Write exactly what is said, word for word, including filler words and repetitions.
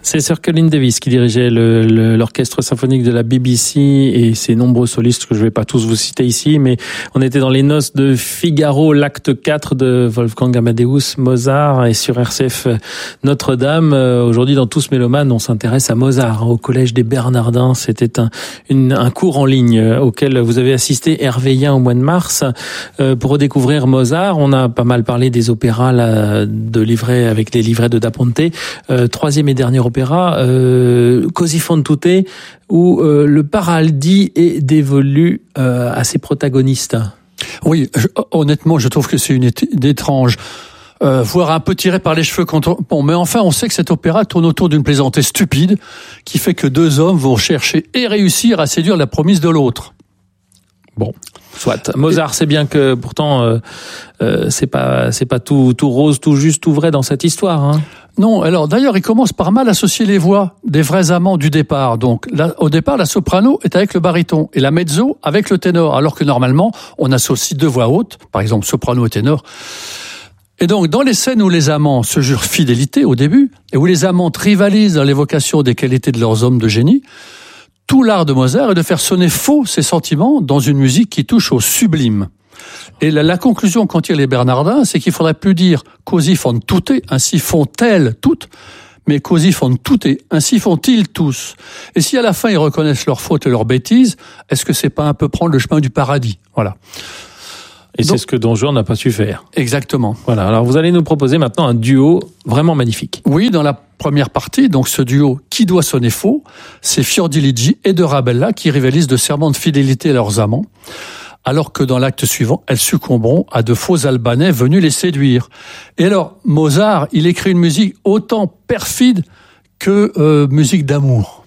C'est Sir Colin Davis qui dirigeait le, le, l'orchestre symphonique de la B B C et ses nombreux solistes que je vais pas tous vous citer ici, mais on était dans les noces de Figaro, l'acte quatre de Wolfgang Amadeus Mozart, et sur R C F Notre-Dame. Aujourd'hui, dans Tous Mélomanes, on s'intéresse à Mozart, au Collège des Bernardins. C'était un, une, un cours en ligne auquel vous avez assisté, Hervé Yen, au mois de mars, pour redécouvrir Mozart. On a pas mal parlé des opéras là, de livrets, avec les livrets de Da Ponte. Euh, troisième et dernier opéra, euh, Così fan tutte, où euh, le paradis est dévolu euh, à ses protagonistes. Oui, je, honnêtement, je trouve que c'est une étrange, euh, voire un peu tiré par les cheveux. Quand on, bon, mais enfin, on sait que cet opéra tourne autour d'une plaisanterie stupide qui fait que deux hommes vont chercher et réussir à séduire la promise de l'autre. Bon, soit. Mozart, c'est bien que pourtant euh, euh, c'est pas c'est pas tout tout rose, tout juste, tout vrai dans cette histoire. Hein. Non, alors d'ailleurs, il commence par mal associer les voix des vrais amants du départ. Donc, là, au départ, la soprano est avec le baryton et la mezzo avec le ténor, alors que normalement, on associe deux voix hautes, par exemple soprano et ténor. Et donc, dans les scènes où les amants se jurent fidélité au début et où les amantes rivalisent dans l'évocation des qualités de leurs hommes de génie, tout l'art de Mozart est de faire sonner faux ses sentiments dans une musique qui touche au sublime. Et la, la conclusion qu'en tirent les Bernardins, c'est qu'il faudrait plus dire « così fan tutte », ainsi font-elles toutes, mais « così fan tutte », ainsi font-ils tous. Et si à la fin ils reconnaissent leurs fautes et leurs bêtises, est-ce que c'est pas un peu prendre le chemin du paradis ? Voilà. Et donc, c'est ce que Don Juan n'a pas su faire. Exactement. Voilà. Alors vous allez nous proposer maintenant un duo vraiment magnifique. Oui, dans la première partie, donc ce duo qui doit sonner faux, c'est Fiordiligi et de Rabella qui rivalisent de serments de fidélité à leurs amants, alors que dans l'acte suivant, elles succomberont à de faux Albanais venus les séduire. Et alors, Mozart, il écrit une musique autant perfide que euh, musique d'amour.